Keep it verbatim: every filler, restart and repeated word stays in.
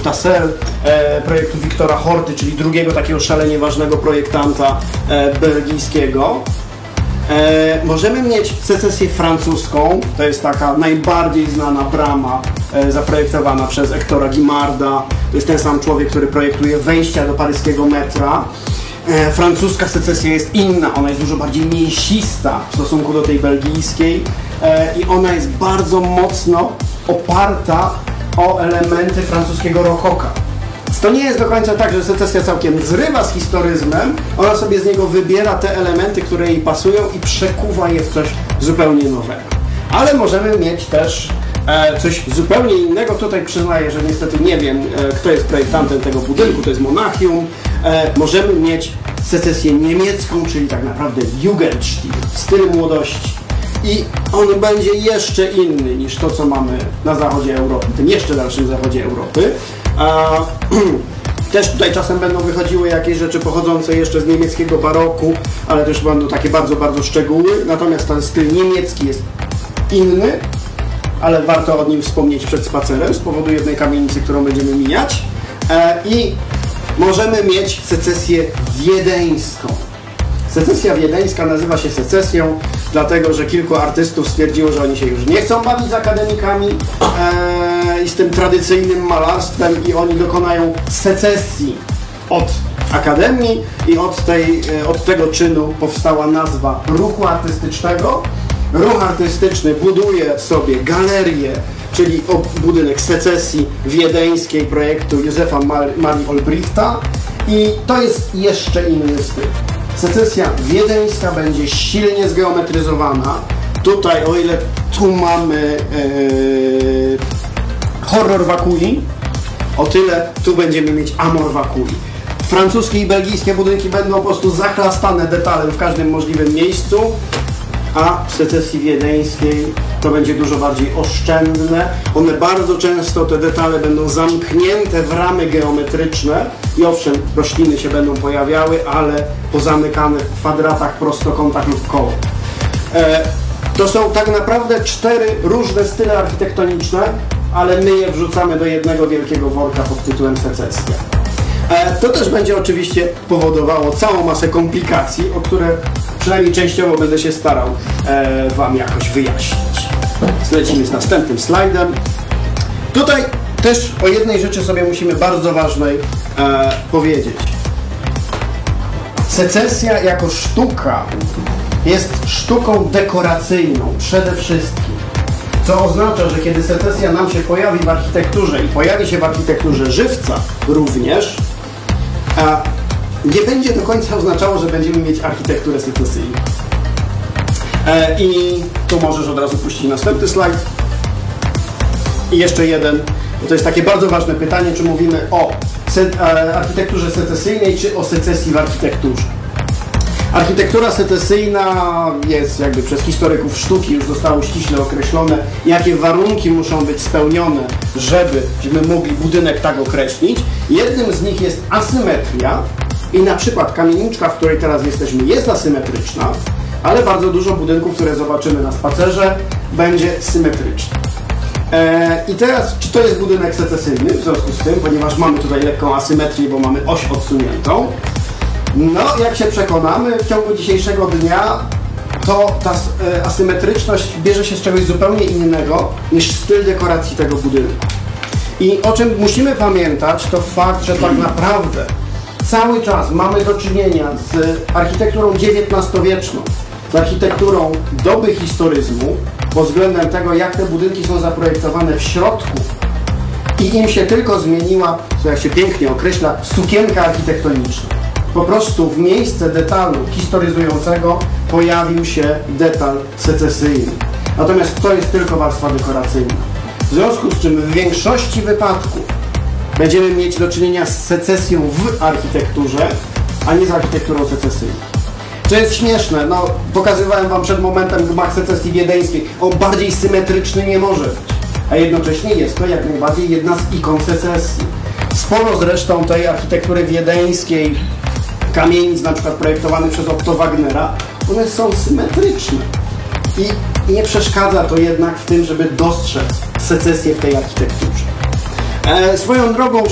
Tassel, e, projektu Wiktora Horty, czyli drugiego takiego szalenie ważnego projektanta e, belgijskiego. E, możemy mieć secesję francuską, to jest taka najbardziej znana brama e, zaprojektowana przez Hectora Guimarda. To jest ten sam człowiek, który projektuje wejścia do paryskiego metra. E, francuska secesja jest inna, ona jest dużo bardziej mięsista w stosunku do tej belgijskiej e, i ona jest bardzo mocno oparta o elementy francuskiego rokoka. To nie jest do końca tak, że secesja całkiem zrywa z historyzmem, ona sobie z niego wybiera te elementy, które jej pasują i przekuwa je w coś zupełnie nowego. Ale możemy mieć też e, coś zupełnie innego. Tutaj przyznaję, że niestety nie wiem, e, kto jest projektantem tego budynku, to jest Monachium. E, możemy mieć secesję niemiecką, czyli tak naprawdę Jugendstil, styl młodości. I on będzie jeszcze inny niż to, co mamy na zachodzie Europy, tym jeszcze dalszym zachodzie Europy. A, też tutaj czasem będą wychodziły jakieś rzeczy pochodzące jeszcze z niemieckiego baroku, ale też będą takie bardzo, bardzo szczegóły. Natomiast ten styl niemiecki jest inny, ale warto o nim wspomnieć przed spacerem z powodu jednej kamienicy, którą będziemy mijać. E, I możemy mieć secesję wiedeńską. Secesja wiedeńska nazywa się secesją, dlatego że kilku artystów stwierdziło, że oni się już nie chcą bawić z akademikami e, i z tym tradycyjnym malarstwem i oni dokonają secesji od akademii i od, tej, e, od tego czynu powstała nazwa ruchu artystycznego. Ruch artystyczny buduje sobie galerię, czyli budynek secesji wiedeńskiej projektu Józefa Marii Olbrichta i to jest jeszcze inny styl. Secesja wiedeńska będzie silnie zgeometryzowana. Tutaj, o ile tu mamy ee, horror vacui, o tyle tu będziemy mieć amor vacui. Francuskie i belgijskie budynki będą po prostu zachlastane detalem w każdym możliwym miejscu, a w secesji wiedeńskiej to będzie dużo bardziej oszczędne. One bardzo często, te detale będą zamknięte w ramy geometryczne i owszem, rośliny się będą pojawiały, ale pozamykane w kwadratach, prostokątach lub koło. E, to są tak naprawdę cztery różne style architektoniczne, ale my je wrzucamy do jednego wielkiego worka pod tytułem secesja. E, to też będzie oczywiście powodowało całą masę komplikacji, o które przynajmniej częściowo będę się starał e, Wam jakoś wyjaśnić. Lecimy z następnym slajdem. Tutaj też o jednej rzeczy sobie musimy bardzo ważnej e, powiedzieć. Secesja jako sztuka jest sztuką dekoracyjną przede wszystkim. Co oznacza, że kiedy secesja nam się pojawi w architekturze i pojawi się w architekturze żywca również, a nie będzie do końca oznaczało, że będziemy mieć architekturę secesyjną. E, I tu możesz od razu puścić następny slajd. I jeszcze jeden, bo to jest takie bardzo ważne pytanie, czy mówimy o se- e, architekturze secesyjnej, czy o secesji w architekturze. Architektura secesyjna jest jakby przez historyków sztuki już zostało ściśle określone, jakie warunki muszą być spełnione, żeby, żebyśmy mogli budynek tak określić. Jednym z nich jest asymetria i na przykład kamieniczka, w której teraz jesteśmy, jest asymetryczna, ale bardzo dużo budynków, które zobaczymy na spacerze, będzie symetryczne. Eee, I teraz, czy to jest budynek secesyjny w związku z tym, ponieważ mamy tutaj lekką asymetrię, bo mamy oś odsuniętą. No, jak się przekonamy w ciągu dzisiejszego dnia, to ta e, asymetryczność bierze się z czegoś zupełnie innego niż styl dekoracji tego budynku. I o czym musimy pamiętać, to fakt, że tak naprawdę cały czas mamy do czynienia z architekturą dziewiętnastowieczną, z architekturą doby historyzmu, pod względem tego, jak te budynki są zaprojektowane w środku i im się tylko zmieniła, co jak się pięknie określa, sukienka architektoniczna. Po prostu w miejsce detalu historyzującego pojawił się detal secesyjny. Natomiast to jest tylko warstwa dekoracyjna. W związku z czym w większości wypadków będziemy mieć do czynienia z secesją w architekturze, a nie z architekturą secesyjną. Co jest śmieszne, no pokazywałem Wam przed momentem gmach secesji wiedeńskiej, on bardziej symetryczny nie może być, a jednocześnie jest to jak najbardziej jedna z ikon secesji. Sporo zresztą tej architektury wiedeńskiej, kamienic na przykład projektowanych przez Otto Wagnera, one są symetryczne i nie przeszkadza to jednak w tym, żeby dostrzec secesję w tej architekturze. E, swoją drogą